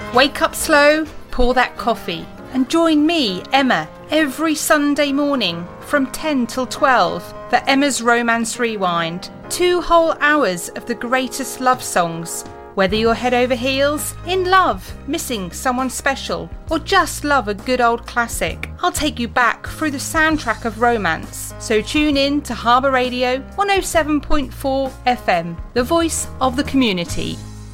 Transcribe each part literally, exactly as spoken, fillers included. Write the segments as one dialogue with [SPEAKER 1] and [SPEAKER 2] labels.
[SPEAKER 1] Wake up slow, pour that coffee, and join me, Emma, every Sunday morning from ten till twelve for Emma's Romance Rewind. Two whole hours of the greatest love songs. Whether you're head over heels, in love, missing someone special, or just love a good old classic, I'll take you back through the soundtrack of romance. So tune in to Harbour Radio one oh seven point four F M, the voice of the community.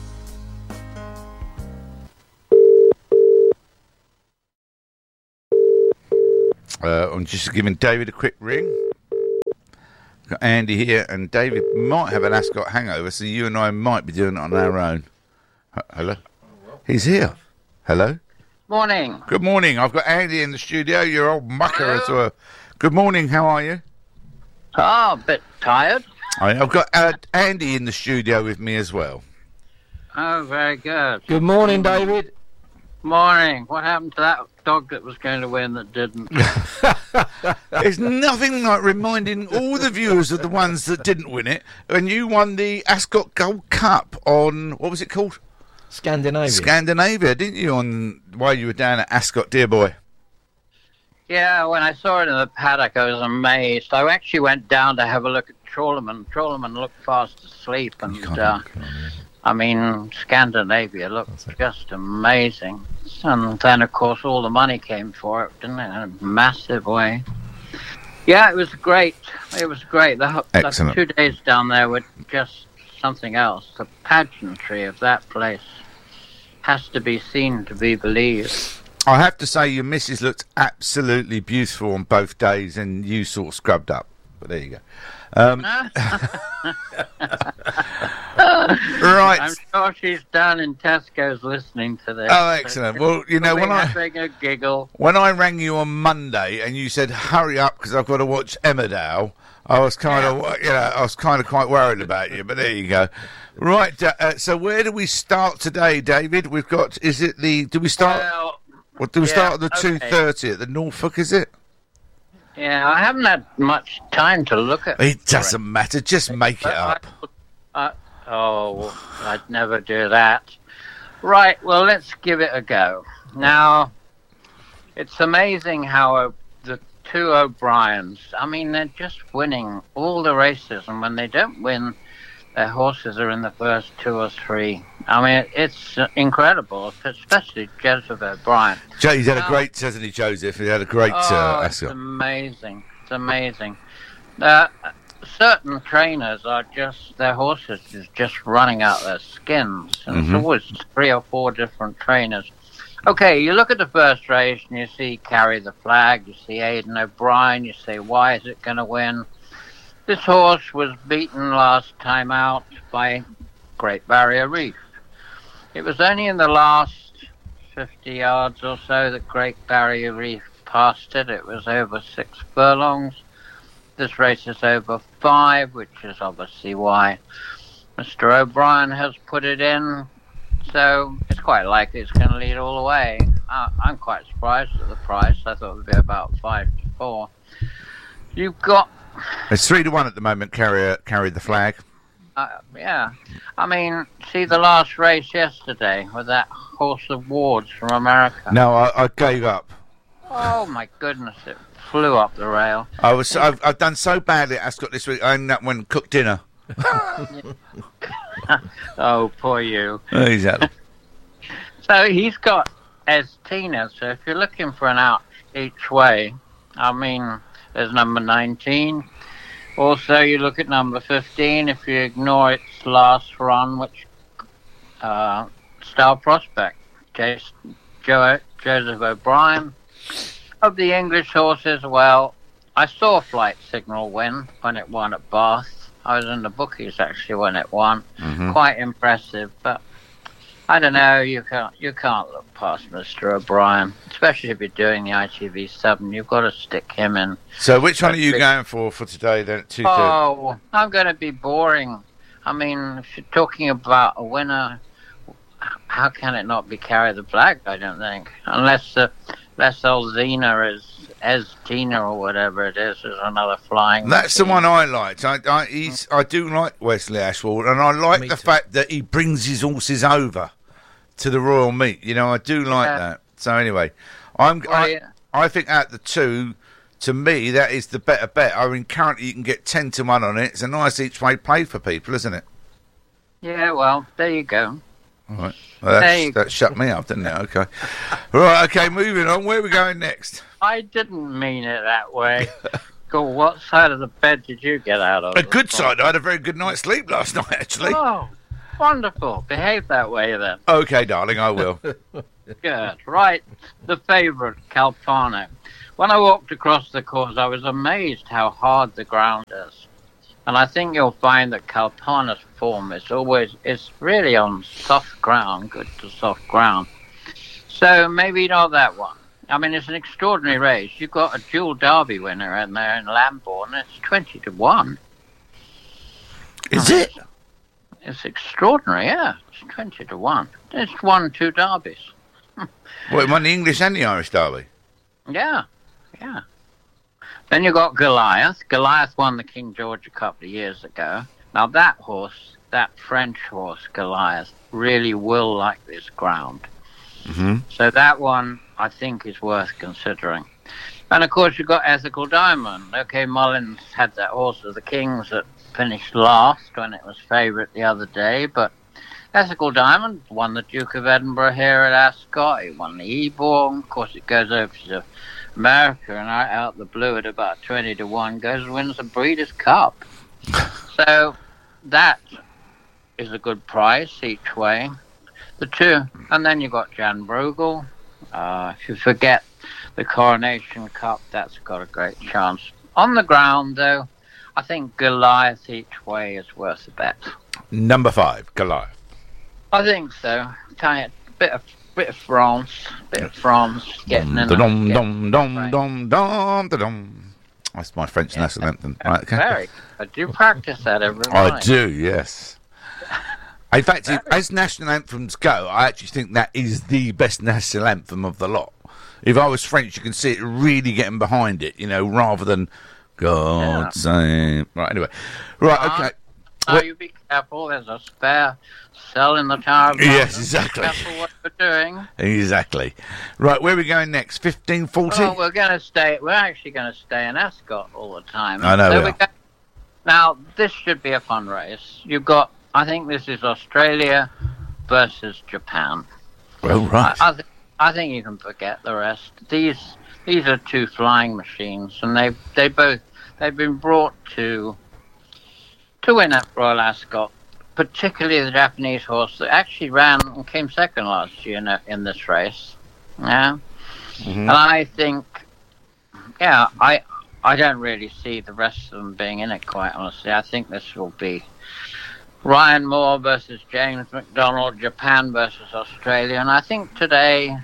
[SPEAKER 2] Uh, I'm just giving David a quick ring. Got Andy here, and David might have an Ascot hangover, so you and I might be doing it on our own. H- Hello? He's here. Hello?
[SPEAKER 3] Morning.
[SPEAKER 2] Good morning. I've got Andy in the studio, your old mucker as well. Good morning, how are you?
[SPEAKER 3] Oh, a bit tired.
[SPEAKER 2] I- I've got uh, Andy in the studio with me as well.
[SPEAKER 3] Oh, very good.
[SPEAKER 4] Good morning, David.
[SPEAKER 3] Morning. What happened to that dog that was going to win that didn't?
[SPEAKER 2] There's nothing like reminding all the viewers of the ones that didn't win it. And you won the Ascot Gold Cup on, what was it called?
[SPEAKER 4] Scandinavia.
[SPEAKER 2] Scandinavia, didn't you, on while you were down at Ascot, dear boy?
[SPEAKER 3] Yeah, when I saw it in the paddock, I was amazed. I actually went down to have a look at Trawlerman. Trawlerman looked fast asleep, and uh, I mean, Scandinavia looked just amazing. And then, of course, all the money came for it, didn't it? In a massive way. Yeah, it was great. It was great. The, the two days down there were just something else. The pageantry of that place has to be seen to be believed.
[SPEAKER 2] I have to say, your missus looked absolutely beautiful on both days, and you sort of scrubbed up. But there you go. Um, right.
[SPEAKER 3] I'm sure she's down in Tesco's listening to this.
[SPEAKER 2] Oh, excellent. Well, you know, when I
[SPEAKER 3] having a giggle.
[SPEAKER 2] when I rang you on Monday and you said hurry up because I've got to watch Emmerdale, I was kind of, you know, I was kind of quite worried about you. But there you go. Right. Uh, uh, so where do we start today, David? We've got. Is it the? Do we start?
[SPEAKER 3] Well,
[SPEAKER 2] what do we
[SPEAKER 3] yeah,
[SPEAKER 2] start at the
[SPEAKER 3] okay.
[SPEAKER 2] two thirty at the Norfolk? Is it?
[SPEAKER 3] Yeah, I haven't had much time to look at
[SPEAKER 2] it. doesn't it. matter. Just make it up.
[SPEAKER 3] I, I, oh, I'd never do that. Right, well, let's give it a go. Now, it's amazing how uh, the two O'Briens, I mean, they're just winning all the races, and when they don't win, their horses are in the first two or three. I mean, it's uh, incredible, especially Joseph O'Brien.
[SPEAKER 2] He's had a great, hasn't he, Joseph? He had a great
[SPEAKER 3] oh,
[SPEAKER 2] uh,
[SPEAKER 3] it's amazing. It's amazing. Uh, certain trainers are just, their horses is just running out their skins. And
[SPEAKER 2] mm-hmm.
[SPEAKER 3] It's always three or four different trainers. Okay, you look at the first race and you see Carry the Flag, you see Aidan O'Brien, you say, why is it going to win? This horse was beaten last time out by Great Barrier Reef. It was only in the last fifty yards or so that Great Barrier Reef passed it. It was over six furlongs. This race is over five, which is obviously why Mister O'Brien has put it in. So it's quite likely it's going to lead all the way. Uh, I'm quite surprised at the price. I thought it would be about five to four. You've got...
[SPEAKER 2] It's three to one at the moment, carry, carry the flag.
[SPEAKER 3] Uh, yeah. I mean, see the last race yesterday with that horse of Ward's from America.
[SPEAKER 2] No, I, I gave up.
[SPEAKER 3] Oh, my goodness. It flew up the rail.
[SPEAKER 2] I was, I've, I've done so badly at Ascot this week, I ended up when I cooked dinner.
[SPEAKER 3] Oh, poor you.
[SPEAKER 2] Exactly.
[SPEAKER 3] So he's got Estina. So if you're looking for an out each way, I mean, there's number nineteen. Also, you look at number fifteen. If you ignore its last run, which uh, Star Prospect, Jace, Joe, Joseph O'Brien. Of the English horses, well, I saw Flight Signal win when it won at Bath. I was in the bookies actually when it won.
[SPEAKER 2] Mm-hmm.
[SPEAKER 3] Quite impressive, but I don't know. You can't you can't look past Mister O'Brien, especially if you're doing the I T V seven. You've got to stick him in.
[SPEAKER 2] So, which one are you going for for today then at two thirty?
[SPEAKER 3] Oh, I'm going to be boring. I mean, if you're talking about a winner, how can it not be Carry the Flag? I don't think, unless uh, unless old Xena is. As Tina or whatever it is, is another flying.
[SPEAKER 2] That's
[SPEAKER 3] machine.
[SPEAKER 2] the one I liked. I, I, he's, I do like Wesley Ashford, and I like
[SPEAKER 4] Me
[SPEAKER 2] the
[SPEAKER 4] too.
[SPEAKER 2] fact that he brings his horses over to the royal meat. You know, I do like
[SPEAKER 3] Yeah.
[SPEAKER 2] that. So anyway, I'm
[SPEAKER 3] Well,
[SPEAKER 2] I,
[SPEAKER 3] yeah.
[SPEAKER 2] I think out the two, to me, that is the better bet. I mean, currently you can get ten to one on it. It's a nice each way play for people, isn't it?
[SPEAKER 3] Yeah, well, there you go.
[SPEAKER 2] All right. Well,
[SPEAKER 3] There
[SPEAKER 2] that's,
[SPEAKER 3] you
[SPEAKER 2] that shut me up, didn't it? Okay. Right. Okay. Moving on. Where are we going next?
[SPEAKER 3] I didn't mean it that way. God, what side of the bed did you get out of?
[SPEAKER 2] A good side. I had a very good night's sleep last night, actually.
[SPEAKER 3] Oh, wonderful. Behave that way then.
[SPEAKER 2] Okay, darling, I will.
[SPEAKER 3] Good. Right. The favourite, Calpano. When I walked across the course, I was amazed how hard the ground is. And I think you'll find that Calpano's form is always, it's really on soft ground, good to soft ground. So maybe not that one. I mean, it's an extraordinary race. You've got a dual Derby winner in there in Lambourne. It's twenty to one.
[SPEAKER 2] Is it?
[SPEAKER 3] It's extraordinary, yeah. It's twenty to one. It's won two Derbies.
[SPEAKER 2] Well, it won the English and the Irish Derby.
[SPEAKER 3] Yeah, yeah. Then you got Goliath. Goliath won the King George a couple of years ago. Now that horse, that French horse, Goliath, really will like this ground.
[SPEAKER 2] Mm-hmm.
[SPEAKER 3] So that one, I think, is worth considering. And of course, you've got Ethical Diamond. Okay, Mullins had that horse of the Kings that finished last when it was favourite the other day, but Ethical Diamond won the Duke of Edinburgh here at Ascot. He won the Eborn. Of course, it goes over to America and out, out the blue at about twenty to one goes and wins the Breeders' Cup. So that is a good price each way. The two, and then you got Jan Bruegel. Uh, if you forget the Coronation Cup, that's got a great chance. On the ground, though, I think Goliath each way is worth a bet.
[SPEAKER 2] Number five, Goliath.
[SPEAKER 3] I think so. Kind of bit of bit of France, bit of France getting in.
[SPEAKER 2] Dum
[SPEAKER 3] the-
[SPEAKER 2] dum dum
[SPEAKER 3] right.
[SPEAKER 2] dum dum dum. That's my French national anthem. Right, okay.
[SPEAKER 3] Very. I do practice that every
[SPEAKER 2] I
[SPEAKER 3] night.
[SPEAKER 2] do, yes. In fact, if, as national anthems go, I actually think that is the best national anthem of the lot. If I was French, you can see it really getting behind it, you know, rather than God
[SPEAKER 3] Yeah.
[SPEAKER 2] save. Right, anyway. Right,
[SPEAKER 3] Uh-huh.
[SPEAKER 2] okay.
[SPEAKER 3] Now
[SPEAKER 2] What-
[SPEAKER 3] you be careful. There's a spare cell in the Tower of London.
[SPEAKER 2] Yes, exactly.
[SPEAKER 3] Be careful what you're doing.
[SPEAKER 2] Exactly. Right, where are we going next? fifteen forty?
[SPEAKER 3] Oh, we're going to stay. We're actually going to stay in Ascot all the time.
[SPEAKER 2] I know
[SPEAKER 3] So
[SPEAKER 2] we
[SPEAKER 3] we
[SPEAKER 2] are.
[SPEAKER 3] go- now this should be a fun race. You've got. I think this is Australia versus Japan.
[SPEAKER 2] Oh, right.
[SPEAKER 3] I, I, th- I think you can forget the rest. These these are two flying machines, and they they both they've been brought to to win at Royal Ascot. Particularly the Japanese horse that actually ran and came second last year in, a, in this race. Yeah,
[SPEAKER 2] Mhm.
[SPEAKER 3] and I think, yeah, I I don't really see the rest of them being in it. Quite honestly, I think this will be Ryan Moore versus James McDonald, Japan versus Australia, and I think today,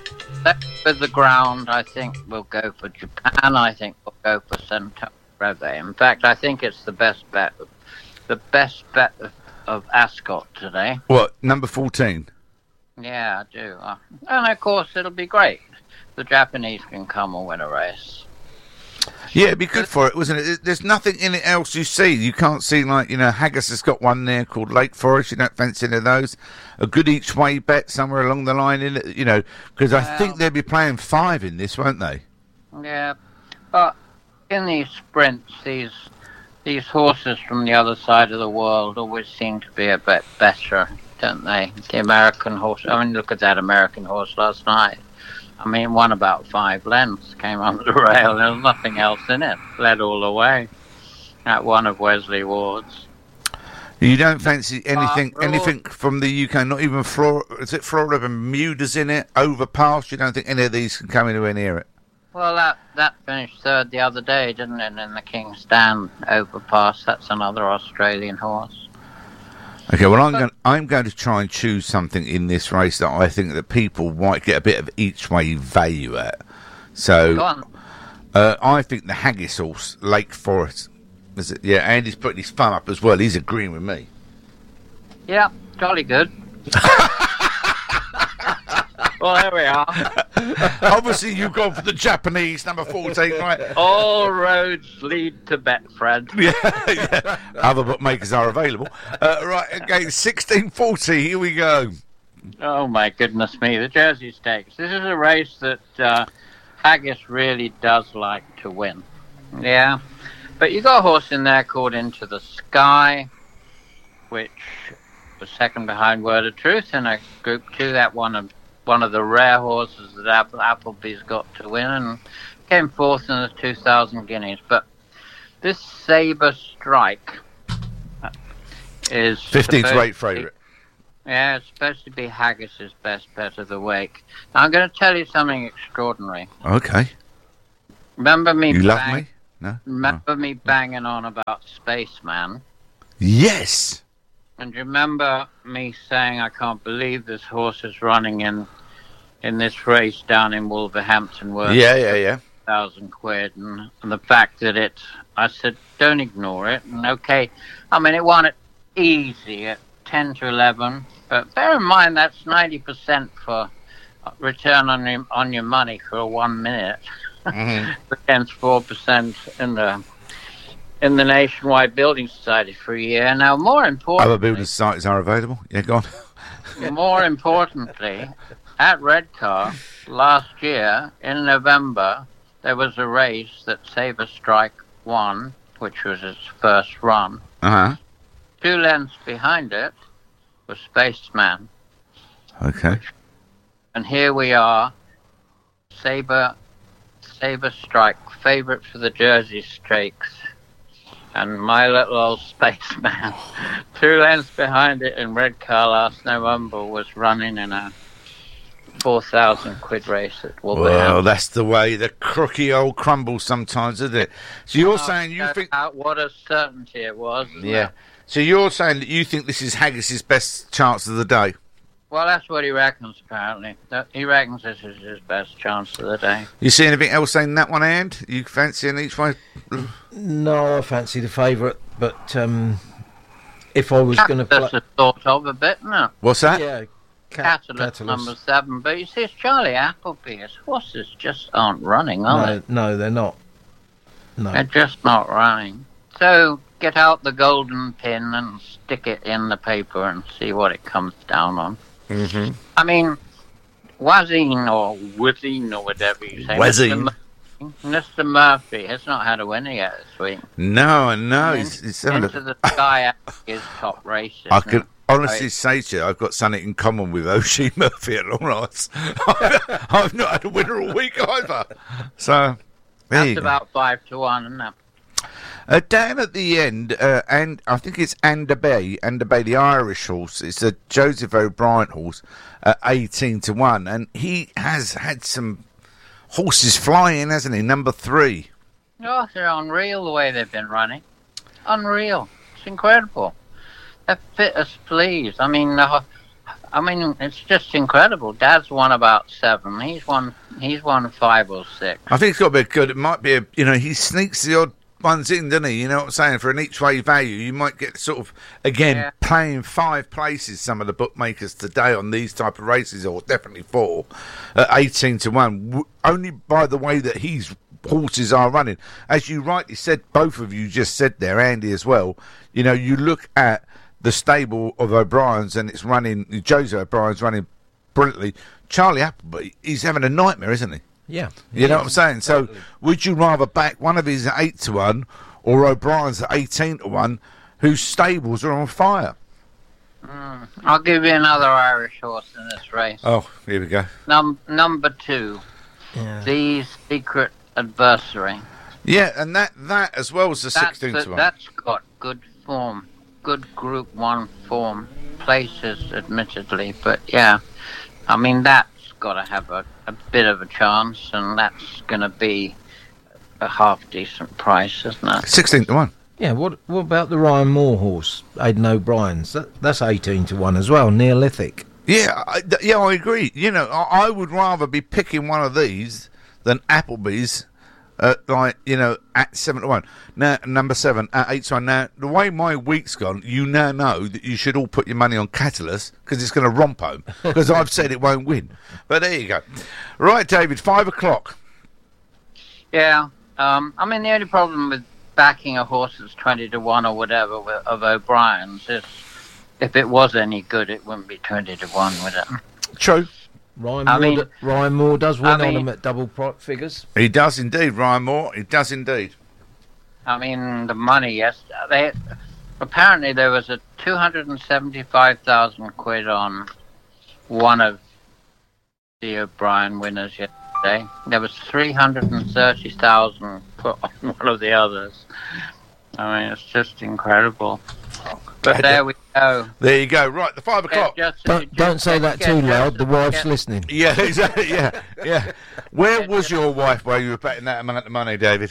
[SPEAKER 3] with the ground, I think we'll go for Japan. I think we'll go for Centaur Brevet. In fact, I think it's the best bet, the best bet of, of Ascot today.
[SPEAKER 2] What, number fourteen?
[SPEAKER 3] Yeah, I do. Uh, and of course, it'll be great. The Japanese can come and win a race.
[SPEAKER 2] Yeah, it'd be good for it, wasn't it? There's nothing in it else you see. You can't see, like, you know, Haggis has got one there called Lake Forest. You don't fancy any of those. A good each way bet somewhere along the line, in it, you know, because I
[SPEAKER 3] Well-
[SPEAKER 2] think they'll be playing five in this, won't they?
[SPEAKER 3] Yeah, but in these sprints, these these horses from the other side of the world always seem to be a bit better, don't they? The American horse. I mean, look at that American horse last night. I mean, won about five lengths, came under the rail. There was nothing else in it. Led all the way. At one of Wesley Ward's.
[SPEAKER 2] You don't fancy anything
[SPEAKER 3] Uh,
[SPEAKER 2] anything from the U K, not even Florida. Is it Florida Bermuda's in it? Overpass? You don't think any of these can come anywhere near it?
[SPEAKER 3] Well, that, that finished third the other day, didn't it? In the King's Stand Overpass. That's another Australian horse.
[SPEAKER 2] Okay, well, I'm going. I'm going to try and choose something in this race that I think that people might get a bit of each way value at.
[SPEAKER 3] Go
[SPEAKER 2] So,
[SPEAKER 3] on.
[SPEAKER 2] uh, I think the Haggis horse, Lake Forest. Is it? Yeah, Andy's putting his thumb up as well. He's agreeing with me.
[SPEAKER 3] Yeah, jolly good. Well, there we are.
[SPEAKER 2] Obviously, you've gone for the Japanese number fourteen, right?
[SPEAKER 3] All roads lead to Betfred.
[SPEAKER 2] Yeah, yeah. Other bookmakers are available. Uh, right, okay, sixteen forty. Here we go.
[SPEAKER 3] Oh my goodness me, the Jersey Stakes. This is a race that uh, Haggis really does like to win. Yeah, but you got a horse in there called Into the Sky, which was second behind Word of Truth in a Group Two. That one of one of the rare horses that Apple, Appleby's got to win, and came fourth in the two thousand Guineas. But this Sabre Strike is
[SPEAKER 2] fifteenth rate favourite.
[SPEAKER 3] Yeah, it's supposed to be Haggis's best bet of the week. Now, I'm going to tell you something extraordinary.
[SPEAKER 2] Okay.
[SPEAKER 3] Remember me?
[SPEAKER 2] You love
[SPEAKER 3] bang-
[SPEAKER 2] me? No.
[SPEAKER 3] Remember
[SPEAKER 2] Oh.
[SPEAKER 3] me banging on about Spaceman?
[SPEAKER 2] Yes.
[SPEAKER 3] And you remember me saying I can't believe this horse is running in in this race down in Wolverhampton worth
[SPEAKER 2] Yeah, yeah, yeah.
[SPEAKER 3] thousand quid, and, and the fact that it, I said, don't ignore it. And okay, I mean, it won it easy at ten to eleven, but bear in mind that's ninety percent for return on your, on your money for a one minute
[SPEAKER 2] Mm-hmm.
[SPEAKER 3] against four percent in the in the Nationwide Building Society for a year. Now, more importantly,
[SPEAKER 2] Other building societies are available. Yeah, go on.
[SPEAKER 3] more importantly, at Redcar last year in November, there was a race that Sabre Strike won, which was its first run.
[SPEAKER 2] Uh-huh.
[SPEAKER 3] Two lengths behind it was Spaceman.
[SPEAKER 2] Okay.
[SPEAKER 3] And here we are, Sabre, Sabre Strike, favourite for the Jersey Stakes. And my little old Spaceman, two lengths behind it in Redcar last November, was running in a four thousand quid race at Wolverhampton.
[SPEAKER 2] Well, that's the way the crooky old crumbles sometimes, isn't it? So you're
[SPEAKER 3] Oh,
[SPEAKER 2] saying you
[SPEAKER 3] no
[SPEAKER 2] think...
[SPEAKER 3] doubt what a certainty it was. isn't
[SPEAKER 2] Yeah.
[SPEAKER 3] it?
[SPEAKER 2] So you're saying that you think this is Haggis's best chance of the day?
[SPEAKER 3] Well, that's what he reckons, apparently. That- He reckons this is his best chance of the day.
[SPEAKER 2] You see anything else in that one, And? You fancying each way?
[SPEAKER 4] No, I fancy the favourite, but um, if I was going to
[SPEAKER 3] That's
[SPEAKER 4] play...
[SPEAKER 3] a thought of a bit, no?
[SPEAKER 2] What's that?
[SPEAKER 4] Yeah, Cat-
[SPEAKER 3] Catalyst,
[SPEAKER 4] Catalyst.
[SPEAKER 3] number seven. But you see, it's Charlie Appleby. His horses just aren't running, are
[SPEAKER 4] No, no, they're not. No.
[SPEAKER 3] they? They're just not running. So get out the golden pin and stick it in the paper and see what it comes down on.
[SPEAKER 2] Mm-hmm.
[SPEAKER 3] I mean, Wazine or Wazine or whatever you say.
[SPEAKER 2] Wazine.
[SPEAKER 3] Mister Murphy, Mister Murphy has not had a winner yet this week.
[SPEAKER 2] No, no.
[SPEAKER 3] In-
[SPEAKER 2] It's, it's having
[SPEAKER 3] Into
[SPEAKER 2] a,
[SPEAKER 3] the Sky is top race.
[SPEAKER 2] I
[SPEAKER 3] isn't
[SPEAKER 2] can
[SPEAKER 3] it?
[SPEAKER 2] honestly
[SPEAKER 3] Right.
[SPEAKER 2] say to you, I've got something in common with O'Shea Murphy at long last. I've not had a winner all week either. So, there you
[SPEAKER 3] That's
[SPEAKER 2] go.
[SPEAKER 3] about five to one, isn't it?
[SPEAKER 2] Uh, down at the end, uh, and I think it's Ander Bay, Ander Bay, the Irish horse. It's a Joseph O'Brien horse, uh, eighteen to one, and he has had some horses flying, hasn't he? Number three.
[SPEAKER 3] Oh, they're unreal the way they've been running. Unreal. It's incredible. They're fit as fleas. I mean, uh, I mean, it's just incredible. Dad's won about seven. He's won. He's won five or six.
[SPEAKER 2] I think it's got to be good. It might be a, you know, he sneaks the odd ones in, doesn't he? You know what I'm saying? For an each way value, you might get sort of again
[SPEAKER 3] Yeah.
[SPEAKER 2] playing five places. Some of the bookmakers today on these type of races, or definitely four, at eighteen to one. W- only by the way that his horses are running, as you rightly said, both of you just said there, Andy as well. You know, you look at the stable of O'Brien's and it's running. Joseph O'Brien's running brilliantly. Charlie Appleby, he's having a nightmare, isn't he?
[SPEAKER 4] Yeah.
[SPEAKER 2] You know what I'm saying? So, would you rather back one of his at eight to one, or O'Brien's at eighteen to one, whose stables are on fire?
[SPEAKER 3] Mm. I'll give you another Irish horse in this race.
[SPEAKER 2] Oh, here we go.
[SPEAKER 3] Num- number two,
[SPEAKER 4] Yeah.
[SPEAKER 3] the Secret Adversary.
[SPEAKER 2] Yeah, and that that as well as the
[SPEAKER 3] That's,
[SPEAKER 2] sixteen to one.
[SPEAKER 3] that's got good form, good Group One form. Places, admittedly, but yeah, I mean that's got to have a, a bit of a chance, and that's going to be a half decent price, isn't it?
[SPEAKER 2] sixteen to one.
[SPEAKER 4] Yeah, what what about the Ryan Moore horse, Aidan O'Brien's? That, that's eighteen to one as well, Neolithic.
[SPEAKER 2] Yeah, I, th- yeah, I agree. You know, I, I would rather be picking one of these than Appleby's, uh, like you know, at seven to one. Now, number seven at eight to one. Now, the way my week's gone, you now know that you should all put your money on Catalyst because it's going to romp home. Because I've said it won't win. But there you go. Right, David, five o'clock.
[SPEAKER 3] Yeah, um, I mean the only problem with backing a horse that's twenty to one or whatever with, of O'Brien's is if it was any good, it wouldn't be twenty to one, would it?
[SPEAKER 2] True.
[SPEAKER 4] Ryan
[SPEAKER 3] I
[SPEAKER 4] Moore,
[SPEAKER 3] mean-
[SPEAKER 4] d- Ryan Moore does win
[SPEAKER 3] I
[SPEAKER 4] on
[SPEAKER 3] mean-
[SPEAKER 4] them at double pro- figures.
[SPEAKER 2] He does indeed, Ryan Moore. He does indeed.
[SPEAKER 3] I mean, the money, yes. They, apparently there was a two hundred seventy-five thousand quid on one of the O'Brien winners yesterday. There was three hundred thirty thousand put on one of the others. I mean, it's just incredible. But there we go.
[SPEAKER 2] There you go. Right, the five o'clock.
[SPEAKER 3] Just-
[SPEAKER 4] Don't,
[SPEAKER 3] just-
[SPEAKER 4] don't say that
[SPEAKER 3] get-
[SPEAKER 4] too
[SPEAKER 3] get-
[SPEAKER 4] loud. The wife's
[SPEAKER 3] get-
[SPEAKER 4] listening.
[SPEAKER 2] Yeah, exactly. Yeah, yeah. Where was your wife while you were betting that amount of money, David?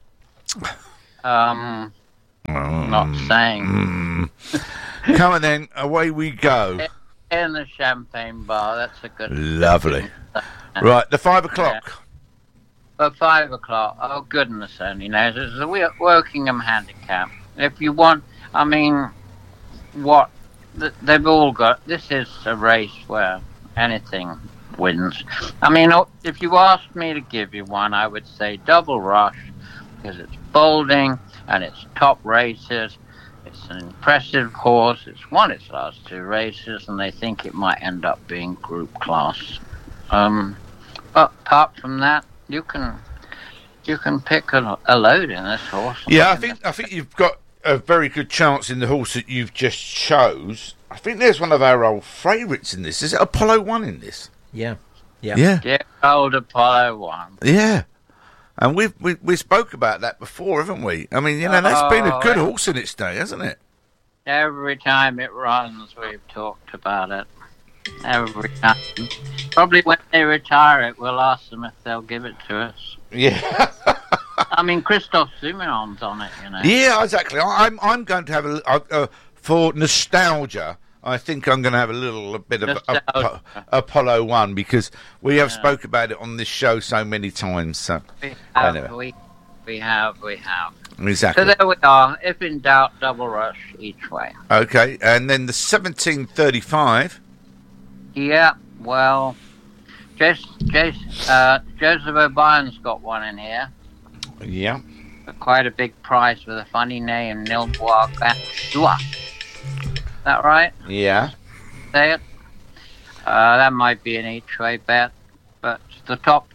[SPEAKER 3] Um, not saying.
[SPEAKER 2] Mm. Come on then, away we go.
[SPEAKER 3] In the champagne bar, that's a good.
[SPEAKER 2] Lovely. Right, the five o'clock.
[SPEAKER 3] But five o'clock, oh goodness only knows. It's the Wo- Wokingham handicap. If you want, I mean, what, th- they've all got, this is a race where anything wins. I mean, o- if you asked me to give you one, I would say Double Rush, because it's bolding and it's top races. It's an impressive horse. It's won its last two races, and they think it might end up being group class. Um, but apart from that, you can you can pick a, a load in this horse.
[SPEAKER 2] Yeah, I think I think you've got a very good chance in the horse that you've just chose. I think there's one of our old favourites in this. Is it Apollo One in this?
[SPEAKER 4] Yeah. Yeah.
[SPEAKER 2] Yeah,
[SPEAKER 3] Yeah, old Apollo one.
[SPEAKER 2] yeah. And we've we we spoke about that before, haven't we? I mean, you know, that's been a
[SPEAKER 3] Oh,
[SPEAKER 2] good
[SPEAKER 3] yeah.
[SPEAKER 2] horse in its day, hasn't it?
[SPEAKER 3] Every time it runs, we've talked about it. Every time. Probably when they retire it, we'll ask them if they'll give it to us.
[SPEAKER 2] Yeah.
[SPEAKER 3] I mean, Christoph Simonon's on it, you know.
[SPEAKER 2] Yeah, exactly. I, I'm I'm going to have a uh, uh, for nostalgia. I think I'm going to have a little a bit of
[SPEAKER 3] Nostalgia.
[SPEAKER 2] Apo- Apollo One because we have spoke about it on this show so many times. So
[SPEAKER 3] We have,
[SPEAKER 2] Anyway.
[SPEAKER 3] we, we have, we have.
[SPEAKER 2] exactly.
[SPEAKER 3] So there we are. If in doubt, Double Rush each way.
[SPEAKER 2] Okay, and then the seventeen thirty-five.
[SPEAKER 3] Yeah, well, Jace, Jace, uh, Joseph O'Brien's got one in here.
[SPEAKER 2] Yeah.
[SPEAKER 3] For quite a big price with a funny name, Nilbois Gatua. That right?
[SPEAKER 2] Yeah.
[SPEAKER 3] Say it. Uh, that might be an each way bet, but the top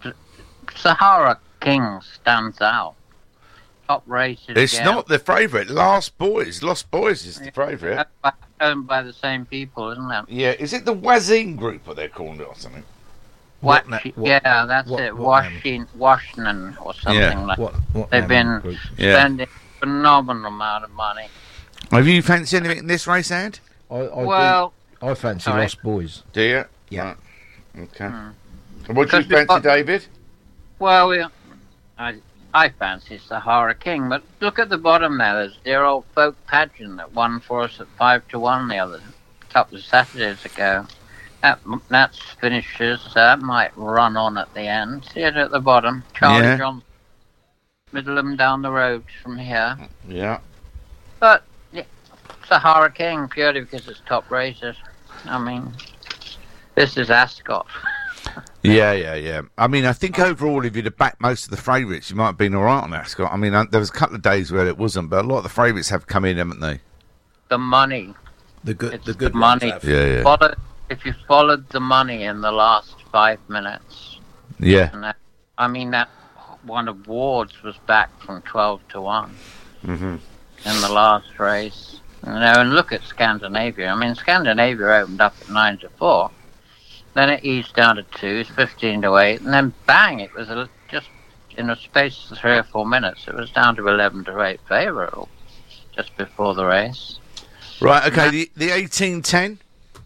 [SPEAKER 3] Sahara King stands out. Top races.
[SPEAKER 2] It's
[SPEAKER 3] again.
[SPEAKER 2] not the favourite. Last Boys. Lost Boys is the favourite.
[SPEAKER 3] Owned by, owned by the same people, isn't it?
[SPEAKER 2] Yeah. Is it the Wazine group, what they're calling it or something?
[SPEAKER 3] What,
[SPEAKER 4] na- what-
[SPEAKER 3] yeah, that's
[SPEAKER 4] what-
[SPEAKER 3] it.
[SPEAKER 4] what name?
[SPEAKER 3] Washington, Washington, or something
[SPEAKER 2] Yeah.
[SPEAKER 3] like.
[SPEAKER 4] What, what
[SPEAKER 3] They've
[SPEAKER 4] name
[SPEAKER 3] been
[SPEAKER 4] of the group?
[SPEAKER 2] Yeah.
[SPEAKER 3] spending a phenomenal amount of money.
[SPEAKER 2] Have you fancied anything in this race, Ed?
[SPEAKER 4] I, I,
[SPEAKER 3] Well,
[SPEAKER 4] do, I fancy
[SPEAKER 3] sorry.
[SPEAKER 4] Lost Boys.
[SPEAKER 2] Do you?
[SPEAKER 4] Yeah.
[SPEAKER 2] Right. Okay.
[SPEAKER 3] Hmm.
[SPEAKER 2] And what do you
[SPEAKER 3] Because we've
[SPEAKER 2] fancy,
[SPEAKER 3] got-
[SPEAKER 2] David?
[SPEAKER 3] well, we, I, I fancy Sahara King, but look at the bottom there. There's dear old Folk Pageant that won for us at five to one the other couple of Saturdays ago. That that's finishes. So that might run on at the end. See it at the bottom. Charlie
[SPEAKER 2] Yeah.
[SPEAKER 3] Johnson, Middleham down the road from here.
[SPEAKER 2] Yeah.
[SPEAKER 3] But yeah, Sahara King purely because it's top races. I mean, this is Ascot.
[SPEAKER 2] Yeah, yeah, yeah. I mean, I think overall, if you'd have backed most of the favourites, you might have been all right on that, Scott. I mean, uh, there was a couple of days where it wasn't, but a lot of the favourites have come in, haven't they?
[SPEAKER 3] The money.
[SPEAKER 4] The good,
[SPEAKER 3] It's
[SPEAKER 4] the good
[SPEAKER 3] the
[SPEAKER 4] ones
[SPEAKER 3] money.
[SPEAKER 4] have.
[SPEAKER 2] Yeah, yeah.
[SPEAKER 3] Follow, if you followed the money in the last five minutes,
[SPEAKER 2] Yeah.
[SPEAKER 3] and that, I mean that one of Ward's was back from twelve to one
[SPEAKER 2] Mm-hmm.
[SPEAKER 3] in the last race. You know, and look at Scandinavia. I mean, Scandinavia opened up at nine to four, then it eased down to two, it's fifteen to eight, and then bang! It was a, just in a space of three or four minutes. It was down to eleven to eight favourable just before the race.
[SPEAKER 2] Right, okay, the, the eighteen ten?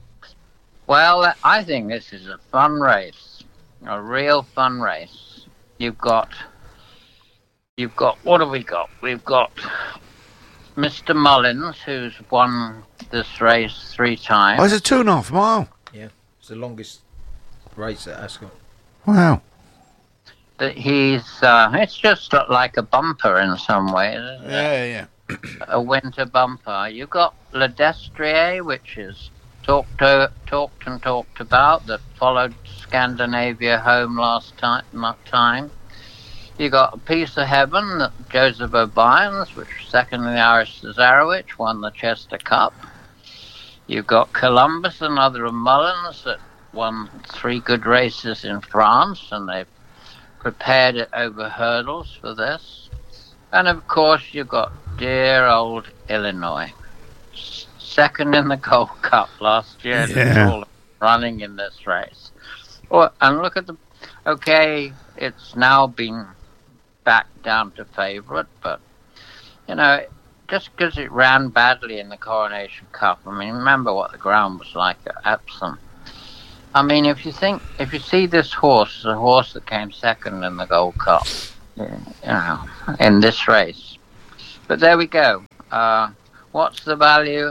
[SPEAKER 3] Well, I think this is a fun race, a real fun race. You've got, you've got, what have we got? We've got Mister Mullins, who's won this race three times.
[SPEAKER 2] Oh, it's a two and a half mile.
[SPEAKER 4] Yeah. It's the longest race at Ascot.
[SPEAKER 2] Wow.
[SPEAKER 3] That he's, uh, it's just like a bumper in some ways, isn't it?
[SPEAKER 2] Yeah, yeah.
[SPEAKER 3] A winter bumper. You've got Le Destrier, which is talked to, talked and talked about, that followed Scandinavia home last time. time. You got A Piece of Heaven, that Joseph O'Brien's, which was second in the Irish Cesarewitch, won the Chester Cup. You've got Columbus, another of Mullins, that won three good races in France, and they've prepared it over hurdles for this. And of course, you've got dear old Illinois, second in the Gold Cup last year,
[SPEAKER 2] Yeah.
[SPEAKER 3] all running in this race. Oh, and look at the. Okay, it's now been back down to favourite, but you know, just because it ran badly in the Coronation Cup. I mean, remember what the ground was like at Epsom. I mean, if you think, if you see this horse as a horse that came second in the Gold Cup, you know, in this race. But there we go. Uh, what's the value?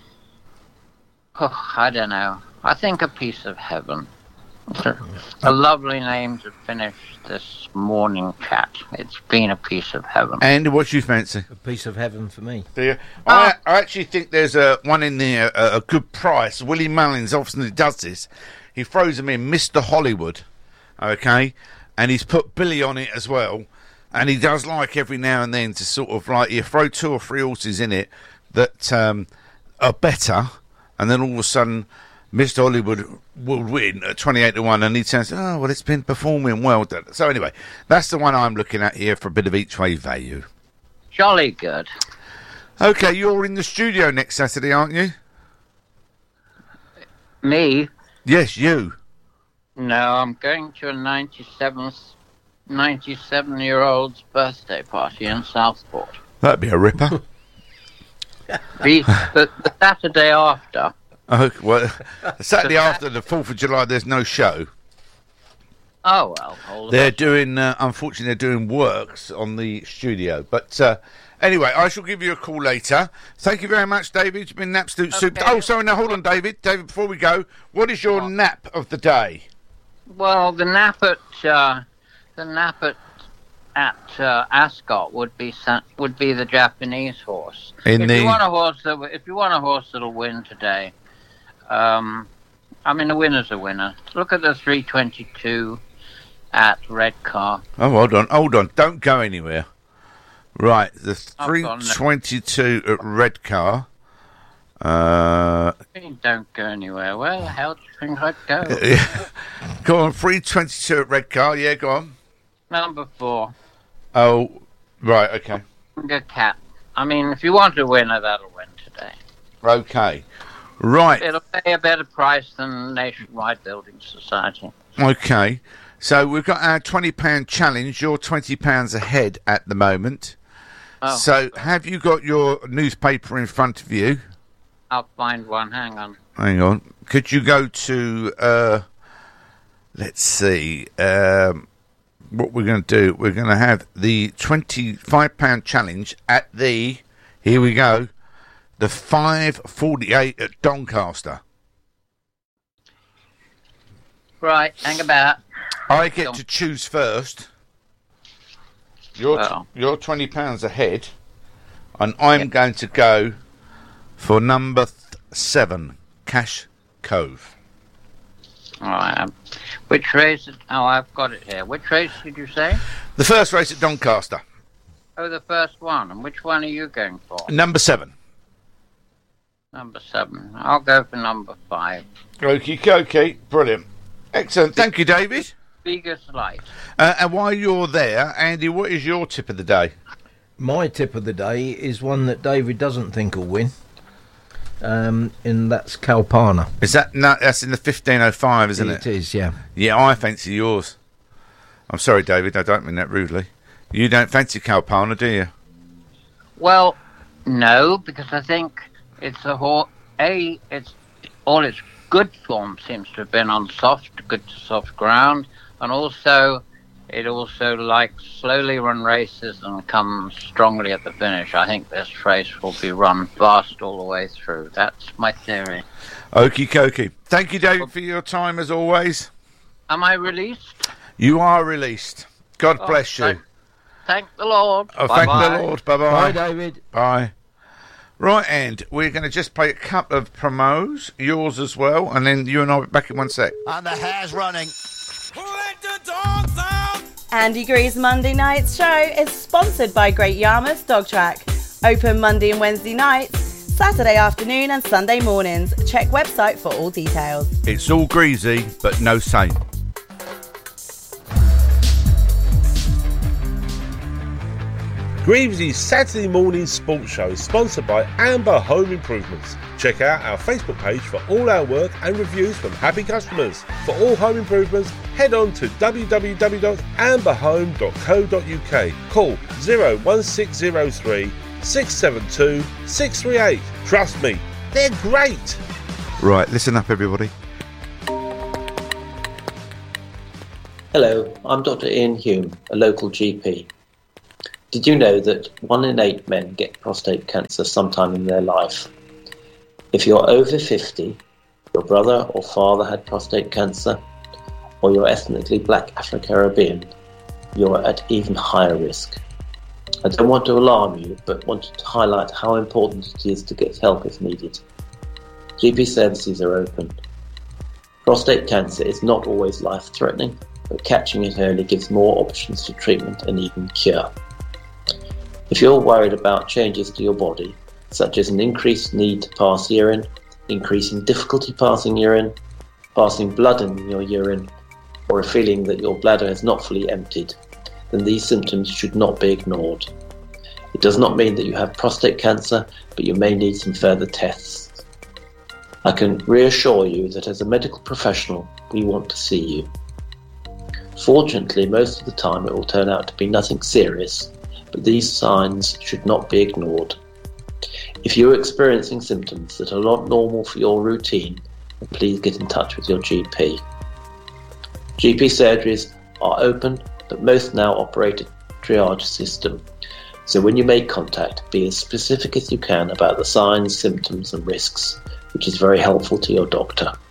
[SPEAKER 3] Oh, I don't know. I think a piece of heaven. It's a, a lovely name to finish this morning chat. It's been a piece of heaven.
[SPEAKER 2] And what do you fancy?
[SPEAKER 4] A piece of heaven for me.
[SPEAKER 2] Do you? I, I actually think there's a one in there, a, a good price. Willie Mullins often does this. He throws them in Mister Hollywood, okay, and he's put Billy on it as well. And he does like every now and then to sort of like, you throw two or three horses in it that um, are better, and then all of a sudden Mister Hollywood will win at twenty-eight to one, and he says, oh, well, it's been performing well. So anyway, that's the one I'm looking at here for a bit of each way value.
[SPEAKER 3] Jolly good.
[SPEAKER 2] Okay, you're in the studio next Saturday, aren't you?
[SPEAKER 3] Me?
[SPEAKER 2] Yes, you.
[SPEAKER 3] No, I'm going to a ninety-seventh, ninety-seven-year-old's birthday party in Southport.
[SPEAKER 2] That'd be a ripper.
[SPEAKER 3] The, the, the Saturday after.
[SPEAKER 2] Oh, well, Saturday after the fourth of July, there's no show.
[SPEAKER 3] Oh, well. All
[SPEAKER 2] They're doing, uh, unfortunately, they're doing works on the studio. But uh, anyway, I shall give you a call later. Thank you very much, David. You've been an absolute
[SPEAKER 3] Okay.
[SPEAKER 2] super. Oh, sorry, no, hold on, David. David, before we go, what is your
[SPEAKER 3] What?
[SPEAKER 2] nap of the day?
[SPEAKER 3] Well, the nap at uh, the nap at at uh, Ascot would be Sa- would be the Japanese horse.
[SPEAKER 2] In
[SPEAKER 3] if
[SPEAKER 2] the-
[SPEAKER 3] you want a horse that w- if you want a horse that'll win today, um, I mean, a winner's a winner. Look at the three twenty-two at Redcar.
[SPEAKER 2] Oh, hold on, hold on. Don't go anywhere. Right, the
[SPEAKER 3] I've
[SPEAKER 2] three
[SPEAKER 3] gone now.
[SPEAKER 2] twenty-two at Redcar. Uh,
[SPEAKER 3] Don't go anywhere. Where the hell do you think I'd go?
[SPEAKER 2] go on, three twenty-two at Redcar. Yeah, go on.
[SPEAKER 3] Number four,
[SPEAKER 2] Oh, right, okay.
[SPEAKER 3] Good Cat. I mean, if you want a winner, that'll win today.
[SPEAKER 2] Okay. Right,
[SPEAKER 3] It'll pay a better price than Nationwide Building Society.
[SPEAKER 2] okay. So we've got our twenty pound challenge. You're twenty pounds ahead at the moment.
[SPEAKER 3] Oh,
[SPEAKER 2] So have you got your newspaper in front of you?
[SPEAKER 3] I'll find one. Hang on.
[SPEAKER 2] Hang on. Could you go to, uh, let's see, um, what we're going to do? We're going to have the twenty-five pound challenge at the, here we go, the five forty-eight at Doncaster.
[SPEAKER 3] Right, hang about.
[SPEAKER 2] I get to choose first. You're,
[SPEAKER 3] Well.
[SPEAKER 2] you're twenty pounds ahead, and I'm
[SPEAKER 3] Yep.
[SPEAKER 2] going to go for number th- seven, Cash Cove.
[SPEAKER 3] All right. Um, which race? Is, oh, I've got it here. Which race did you say?
[SPEAKER 2] The first race at Doncaster.
[SPEAKER 3] Oh, the first one. And which one are you going for?
[SPEAKER 2] Number seven.
[SPEAKER 3] Number seven. I'll go for number five.
[SPEAKER 2] Okie dokie. Brilliant. Excellent. Thank you, David.
[SPEAKER 3] Biggest light.
[SPEAKER 2] Uh, and while you're there, Andy, what is your tip of the day?
[SPEAKER 4] My tip of the day is one that David doesn't think will win. Um, and that's Kalpana.
[SPEAKER 2] Is that no? That's in the fifteen oh five, isn't it?
[SPEAKER 4] It is, yeah.
[SPEAKER 2] Yeah, I fancy yours. I'm sorry, David. I don't mean that rudely. You don't fancy Kalpana, do you?
[SPEAKER 3] Well, no, because I think it's a horse. A, it's all its good form seems to have been on soft, good to soft ground, and also it also likes slowly run races and comes strongly at the finish. I think this race will be run fast all the way through. That's my theory.
[SPEAKER 2] Okie dokie. Thank you, David, for your time as always.
[SPEAKER 3] Am I released?
[SPEAKER 2] You are released. God
[SPEAKER 3] Oh,
[SPEAKER 2] bless you.
[SPEAKER 3] thank- Thank the Lord.
[SPEAKER 2] Oh, thank
[SPEAKER 3] Bye-bye.
[SPEAKER 2] the Lord. Bye
[SPEAKER 4] Bye,
[SPEAKER 2] bye.
[SPEAKER 4] David.
[SPEAKER 2] Bye. Right, and we're going to just play a couple of promos, yours as well, and then you and I will be back in one sec.
[SPEAKER 5] And the hare's running.
[SPEAKER 6] Let the dogs out!
[SPEAKER 7] Andy Gree's Monday Nights show is sponsored by Great Yarmouth Dog Track. Open Monday and Wednesday nights,
[SPEAKER 5] Saturday afternoon and Sunday mornings. Check website for all details.
[SPEAKER 2] It's all greasy, but no saint.
[SPEAKER 7] Greaves' Saturday morning sports show is sponsored by Amber Home Improvements. Check out our Facebook page for all our work and reviews from happy customers. For all home improvements, head on to w w w dot amber home dot co dot u k. Call zero one six zero three, six seven two, six three eight. Trust me, they're great.
[SPEAKER 2] Right, listen up everybody.
[SPEAKER 8] Hello, I'm Doctor Ian Hume, a local G P. Did you know that one in eight men get prostate cancer sometime in their life? If you're over fifty, your brother or father had prostate cancer, or you're ethnically black Afro-Caribbean, you're at even higher risk. I don't want to alarm you, but wanted to highlight how important it is to get help if needed. G P services are open. Prostate cancer is not always life-threatening, but catching it early gives more options for treatment and even cure. If you're worried about changes to your body, such as an increased need to pass urine, increasing difficulty passing urine, passing blood in your urine, or a feeling that your bladder is not fully emptied, then these symptoms should not be ignored. It does not mean that you have prostate cancer, but you may need some further tests. I can reassure you that as a medical professional, we want to see you. Fortunately, most of the time it will turn out to be nothing serious, but these signs should not be ignored. If you're experiencing symptoms that are not normal for your routine, then please get in touch with your G P. G P surgeries are open, but most now operate a triage system. So when you make contact, be as specific as you can about the signs, symptoms and risks, which is very helpful to your doctor.